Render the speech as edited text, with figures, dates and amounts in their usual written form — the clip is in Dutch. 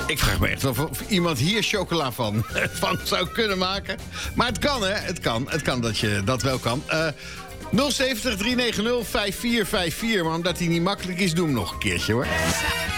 Ik vraag me echt of iemand hier chocola van zou kunnen maken. Maar het kan, hè? Het kan dat je dat wel kan. 070 390 5454. Maar omdat hij niet makkelijk is, doe hem nog een keertje, hoor.